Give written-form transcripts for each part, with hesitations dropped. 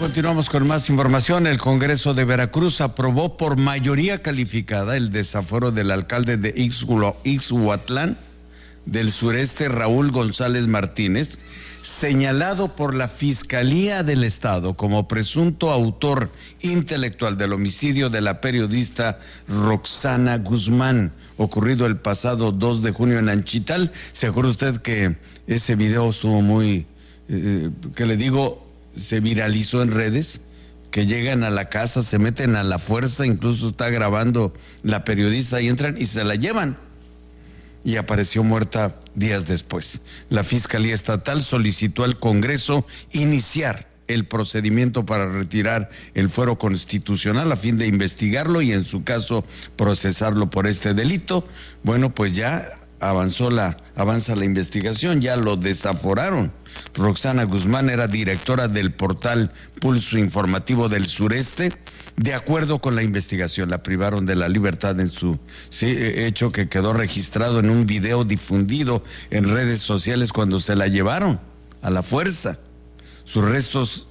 Continuamos con más información. El Congreso de Veracruz aprobó por mayoría calificada el desafuero del alcalde de Ixhuatlán del sureste, Raúl González Martínez, señalado por la Fiscalía del Estado como presunto autor intelectual del homicidio de la periodista Roxana Guzmán, ocurrido el pasado 2 de junio en Anchital. ¿Se acuerda usted que ese video estuvo muy, se viralizó en redes? Que llegan a la casa, se meten a la fuerza, incluso está grabando la periodista y entran y se la llevan. Y apareció muerta días después. La Fiscalía Estatal solicitó al Congreso iniciar el procedimiento para retirar el fuero constitucional a fin de investigarlo y en su caso procesarlo por este delito. Bueno, pues ya avanza la investigación, ya lo desaforaron. Roxana Guzmán era directora del portal Pulso Informativo del Sureste. De acuerdo con la investigación, la privaron de la libertad en su hecho que quedó registrado en un video difundido en redes sociales cuando se la llevaron a la fuerza. Sus restos,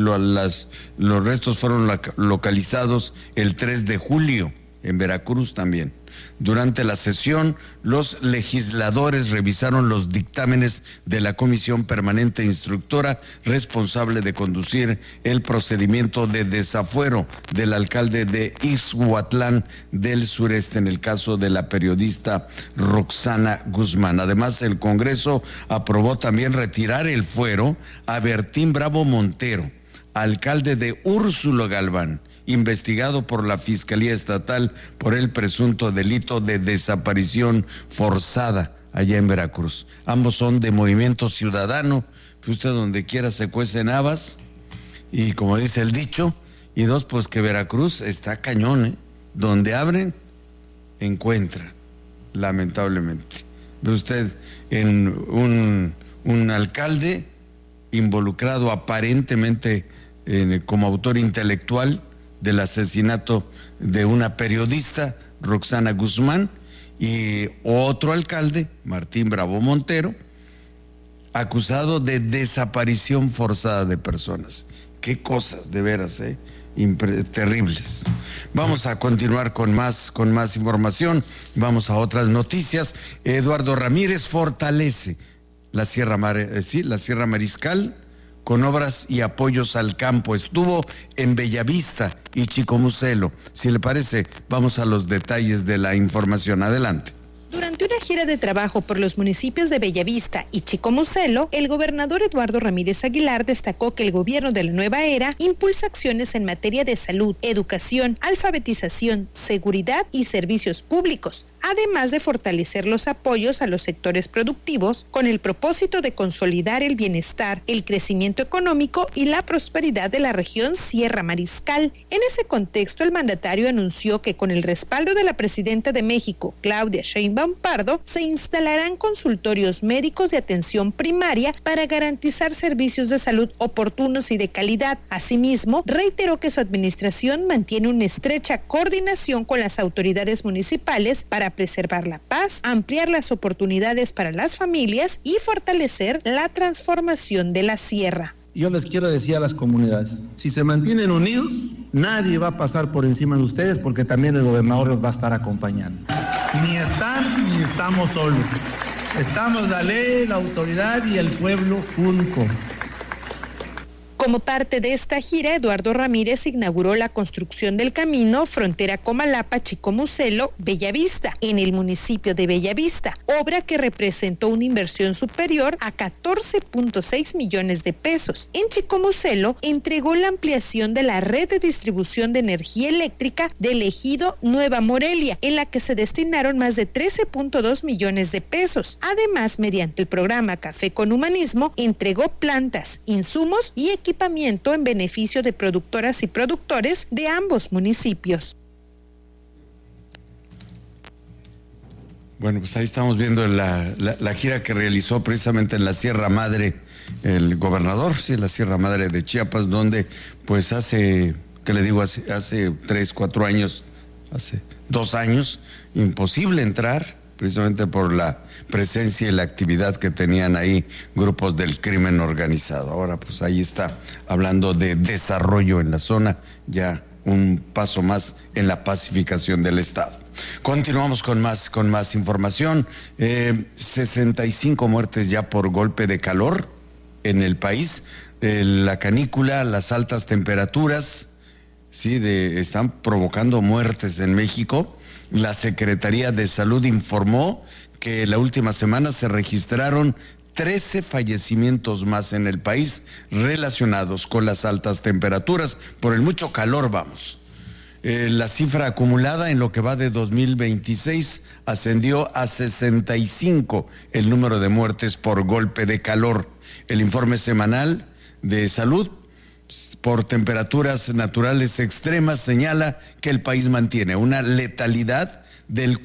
los restos fueron localizados el 3 de julio en Veracruz también. Durante la sesión, los legisladores revisaron los dictámenes de la Comisión Permanente Instructora responsable de conducir el procedimiento de desafuero del alcalde de Ixhuatlán del Sureste en el caso de la periodista Roxana Guzmán. Además, el Congreso aprobó también retirar el fuero a Bertín Bravo Montero, alcalde de Úrsulo Galván, investigado por la Fiscalía Estatal por el presunto delito de desaparición forzada allá en Veracruz. Ambos son de Movimiento Ciudadano. Fue usted donde quiera se cuecen habas, y como dice el dicho, y dos, pues que Veracruz está cañón, ¿eh? Donde abren, encuentran, lamentablemente. Ve usted en un alcalde involucrado aparentemente como autor intelectual del asesinato de una periodista, Roxana Guzmán, y otro alcalde, Martín Bravo Montero, acusado de desaparición forzada de personas. Qué cosas, de veras, terribles. Vamos a continuar con más información. Vamos a otras noticias. Eduardo Ramírez fortalece la Sierra Mariscal con obras y apoyos al campo. Estuvo en Bellavista y Chicomucelo. Si le parece, vamos a los detalles de la información. Adelante. Durante una gira de trabajo por los municipios de Bellavista y Chicomucelo, el gobernador Eduardo Ramírez Aguilar destacó que el gobierno de la nueva era impulsa acciones en materia de salud, educación, alfabetización, seguridad y servicios públicos, además de fortalecer los apoyos a los sectores productivos con el propósito de consolidar el bienestar, el crecimiento económico y la prosperidad de la región Sierra Mariscal. En ese contexto, el mandatario anunció que con el respaldo de la presidenta de México, Claudia Sheinbaum Pardo, se instalarán consultorios médicos de atención primaria para garantizar servicios de salud oportunos y de calidad. Asimismo, reiteró que su administración mantiene una estrecha coordinación con las autoridades municipales para preservar la paz, ampliar las oportunidades para las familias y fortalecer la transformación de la sierra. Yo les quiero decir a las comunidades, si se mantienen unidos, nadie va a pasar por encima de ustedes porque también el gobernador los va a estar acompañando. Ni están ni estamos solos. Estamos la ley, la autoridad y el pueblo juntos. Como parte de esta gira, Eduardo Ramírez inauguró la construcción del camino frontera Comalapa-Chicomucelo-Bellavista en el municipio de Bellavista, obra que representó una inversión superior a 14.6 millones de pesos. En Chicomucelo entregó la ampliación de la red de distribución de energía eléctrica del ejido Nueva Morelia, en la que se destinaron más de 13.2 millones de pesos. Además, mediante el programa Café con Humanismo, entregó plantas, insumos y equipamiento en beneficio de productoras y productores de ambos municipios. Bueno, pues ahí estamos viendo la gira que realizó precisamente en la Sierra Madre el gobernador, la Sierra Madre de Chiapas, donde pues hace 3, 4 años, hace 2 años, imposible entrar precisamente por la presencia y la actividad que tenían ahí grupos del crimen organizado. Ahora pues ahí está, hablando de desarrollo en la zona, ya un paso más en la pacificación del Estado. Continuamos con más información. 65 muertes ya por golpe de calor en el país. La canícula, las altas temperaturas, están provocando muertes en México. La Secretaría de Salud informó que la última semana se registraron 13 fallecimientos más en el país relacionados con las altas temperaturas, por el mucho calor, vamos. La cifra acumulada en lo que va de 2026 ascendió a 65 el número de muertes por golpe de calor. El informe semanal de salud por temperaturas naturales extremas señala que el país mantiene una letalidad del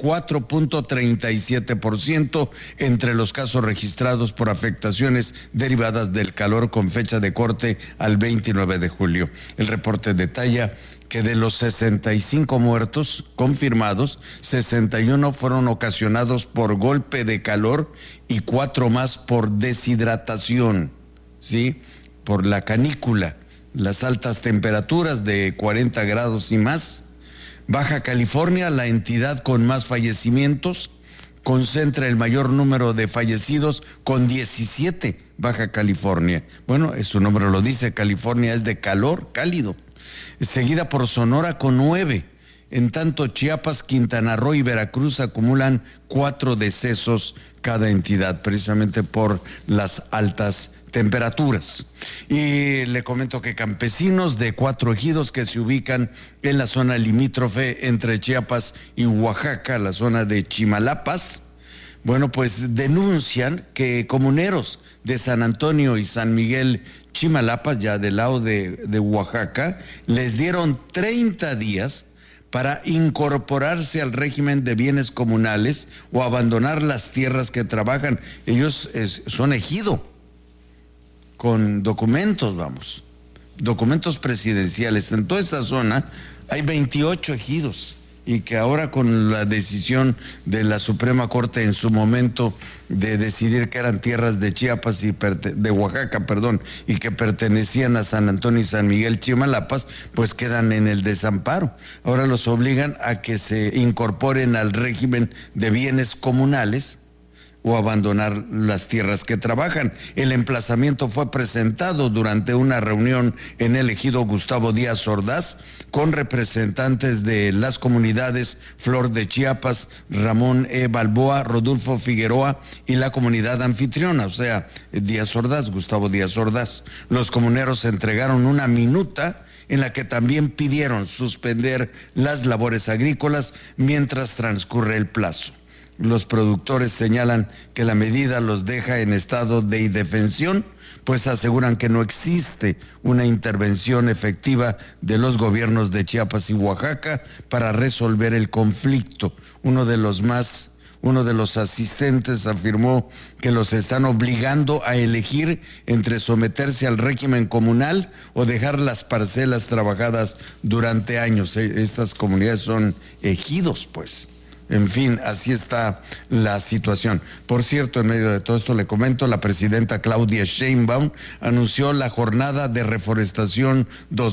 4.37% entre los casos registrados por afectaciones derivadas del calor con fecha de corte al 29 de julio. El reporte detalla que de los 65 muertos confirmados, 61 fueron ocasionados por golpe de calor y 4 más por deshidratación, ¿sí? Por la canícula, las altas temperaturas de 40 grados y más. Baja California, la entidad con más fallecimientos, concentra el mayor número de fallecidos con 17, Baja California. Bueno, su nombre lo dice, California es de calor, cálido. Seguida por Sonora con 9. En tanto, Chiapas, Quintana Roo y Veracruz acumulan 4 decesos cada entidad, precisamente por las altas temperaturas. Y le comento que campesinos de 4 ejidos que se ubican en la zona limítrofe entre Chiapas y Oaxaca, la zona de Chimalapas, bueno, pues denuncian que comuneros de San Antonio y San Miguel Chimalapas, ya del lado de Oaxaca, les dieron 30 días para incorporarse al régimen de bienes comunales o abandonar las tierras que trabajan. Ellos son ejido, con documentos, documentos presidenciales. En toda esa zona hay 28 ejidos y que ahora con la decisión de la Suprema Corte en su momento de decidir que eran tierras de Chiapas y de Oaxaca, y que pertenecían a San Antonio y San Miguel Chimalapas, pues quedan en el desamparo. Ahora los obligan a que se incorporen al régimen de bienes comunales o abandonar las tierras que trabajan. El emplazamiento fue presentado durante una reunión en el ejido Gustavo Díaz Ordaz con representantes de las comunidades Flor de Chiapas, Ramón E. Balboa, Rodolfo Figueroa y la comunidad anfitriona, o sea, Díaz Ordaz, Gustavo Díaz Ordaz. Los comuneros entregaron una minuta en la que también pidieron suspender las labores agrícolas mientras transcurre el plazo. Los productores señalan que la medida los deja en estado de indefensión, pues aseguran que no existe una intervención efectiva de los gobiernos de Chiapas y Oaxaca para resolver el conflicto. Uno de los asistentes afirmó que los están obligando a elegir entre someterse al régimen comunal o dejar las parcelas trabajadas durante años. Estas comunidades son ejidos, pues. En fin, así está la situación. Por cierto, en medio de todo esto le comento, la presidenta Claudia Sheinbaum anunció la jornada de reforestación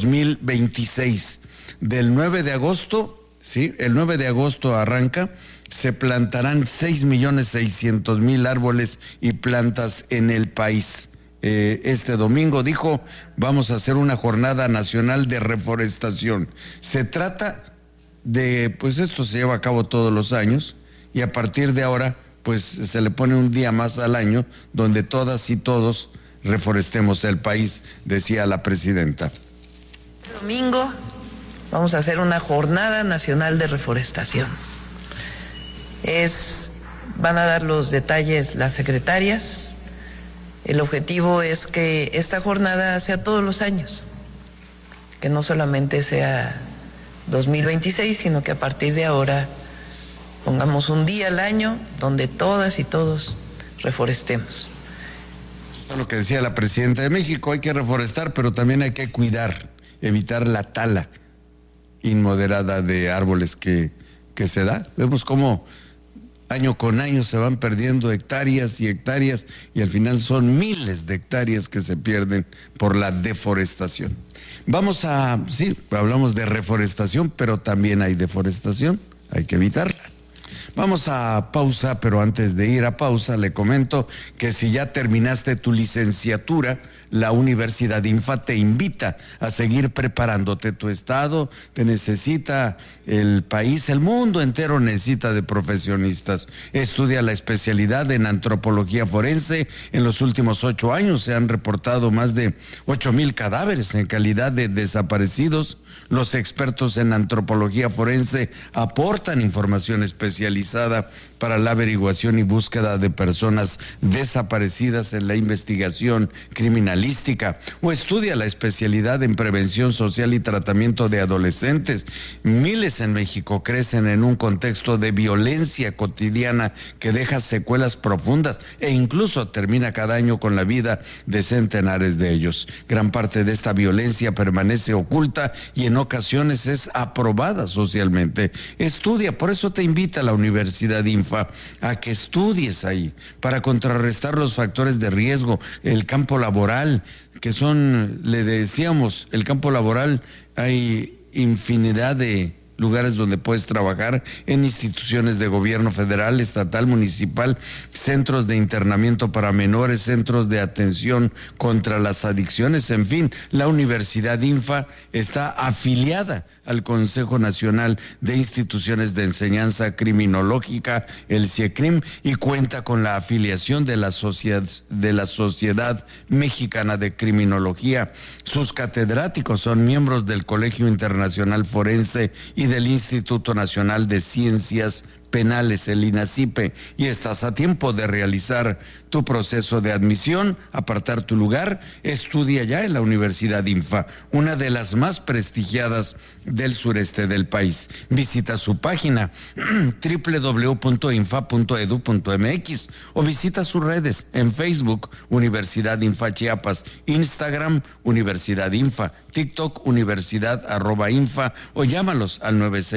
2026. Del 9 de agosto, el 9 de agosto arranca, se plantarán 6.600.000 árboles y plantas en el país. Este domingo dijo, vamos a hacer una jornada nacional de reforestación. Se trata pues esto se lleva a cabo todos los años y a partir de ahora pues se le pone un día más al año donde todas y todos reforestemos el país, decía la presidenta. Este domingo vamos a hacer una jornada nacional de reforestación. Van a dar los detalles las secretarias. El objetivo es que esta jornada sea todos los años, que no solamente sea 2026, sino que a partir de ahora pongamos un día al año donde todas y todos reforestemos. Esto es lo que decía la presidenta de México, hay que reforestar, pero también hay que cuidar, evitar la tala inmoderada de árboles que se da. Vemos cómo Año con año se van perdiendo hectáreas y hectáreas y al final son miles de hectáreas que se pierden por la deforestación. Hablamos de reforestación, pero también hay deforestación, hay que evitarla. Vamos a pausa, pero antes de ir a pausa le comento que si ya terminaste tu licenciatura, la Universidad INFA te invita a seguir preparándote. Tu estado te necesita, el país, el mundo entero necesita de profesionistas. Estudia la especialidad en antropología forense. En los últimos 8 años se han reportado más de 8,000 cadáveres en calidad de desaparecidos. Los expertos en antropología forense aportan información especializada para la averiguación y búsqueda de personas desaparecidas en la investigación criminalística, o estudia la especialidad en prevención social y tratamiento de adolescentes. Miles en México crecen en un contexto de violencia cotidiana que deja secuelas profundas e incluso termina cada año con la vida de centenares de ellos. Gran parte de esta violencia permanece oculta y en ocasiones es aprobada socialmente. Estudia, por eso te invita la Universidad INFA a que estudies ahí, para contrarrestar los factores de riesgo, el campo laboral, que son, le decíamos, el campo laboral, hay infinidad de lugares donde puedes trabajar, en instituciones de gobierno federal, estatal, municipal, centros de internamiento para menores, centros de atención contra las adicciones, en fin, la Universidad INFA está afiliada al Consejo Nacional de Instituciones de Enseñanza Criminológica, el CIECRIM, y cuenta con la afiliación de la Sociedad Mexicana de Criminología. Sus catedráticos son miembros del Colegio Internacional Forense y del Instituto Nacional de Ciencias Penales, el INACIPE, y estás a tiempo de realizar tu proceso de admisión, apartar tu lugar. Estudia ya en la Universidad INFA, una de las más prestigiadas del sureste del país. Visita su página www.infa.edu.mx o visita sus redes en Facebook, Universidad INFA Chiapas, Instagram, Universidad INFA, TikTok, Universidad @INFA, o llámalos al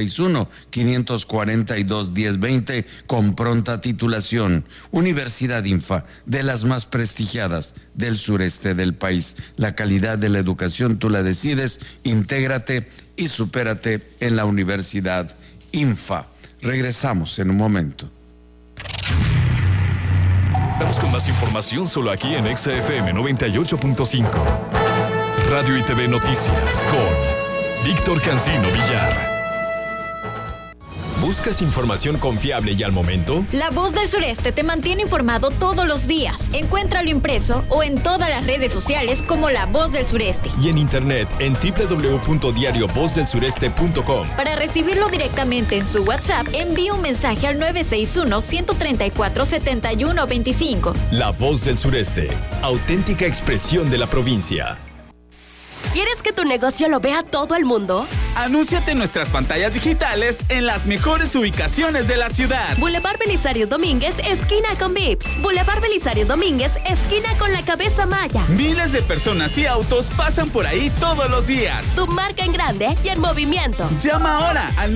961-542-1020 con pronta titulación. Universidad INFA, de las más prestigiadas del sureste del país. La calidad de la educación tú la decides. Intégrate y supérate en la Universidad INFA. Regresamos en un momento. Estamos con más información solo aquí en XFM 98.5. Radio y TV Noticias con Víctor Cancino Villar. ¿Buscas información confiable y al momento? La Voz del Sureste te mantiene informado todos los días. Encuéntralo impreso o en todas las redes sociales como La Voz del Sureste. Y en internet en www.diariovozdelsureste.com. Para recibirlo directamente en su WhatsApp, envíe un mensaje al 961-134-7125. La Voz del Sureste, auténtica expresión de la provincia. ¿Quieres que tu negocio lo vea todo el mundo? Anúnciate en nuestras pantallas digitales en las mejores ubicaciones de la ciudad. Boulevard Belisario Domínguez, esquina con Vips. Boulevard Belisario Domínguez, esquina con la Cabeza Maya. Miles de personas y autos pasan por ahí todos los días. Tu marca en grande y en movimiento. Llama ahora al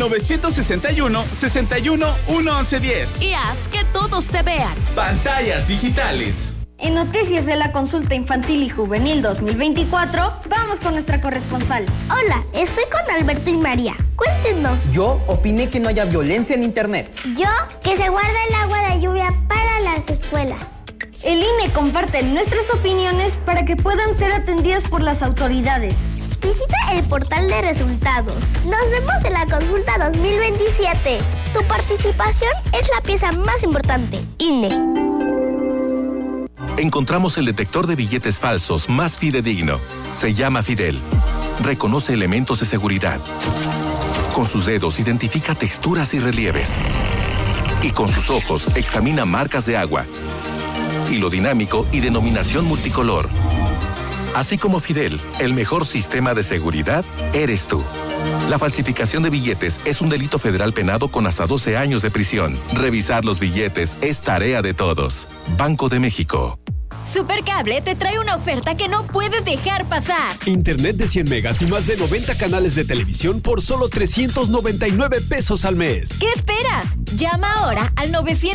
961-61-11110. Y haz que todos te vean. Pantallas digitales. En Noticias de la Consulta Infantil y Juvenil 2024, vamos con nuestra corresponsal. Hola, estoy con Alberto y María. Cuéntenos. Yo opiné que no haya violencia en internet. Yo, que se guarde el agua de lluvia para las escuelas. El INE comparte nuestras opiniones para que puedan ser atendidas por las autoridades. Visita el portal de resultados. Nos vemos en la consulta 2027. Tu participación es la pieza más importante. INE. Encontramos el detector de billetes falsos más fidedigno. Se llama Fidel. Reconoce elementos de seguridad. Con sus dedos identifica texturas y relieves. Y con sus ojos examina marcas de agua. Hilo dinámico y denominación multicolor. Así como Fidel, el mejor sistema de seguridad eres tú. La falsificación de billetes es un delito federal penado con hasta 12 años de prisión. Revisar los billetes es tarea de todos. Banco de México. Supercable te trae una oferta que no puedes dejar pasar. Internet de 100 megas y más de 90 canales de televisión por solo 399 pesos al mes. ¿Qué esperas? Llama ahora al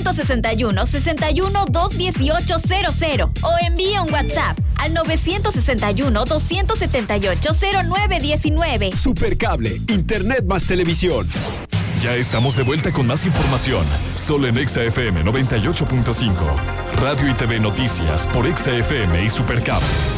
961-61-21800 o envía un WhatsApp al 961-278-0919. Supercable, Internet más televisión. Ya estamos de vuelta con más información, solo en Exa FM 98.5. Radio y TV Noticias por Exa FM y Supercable.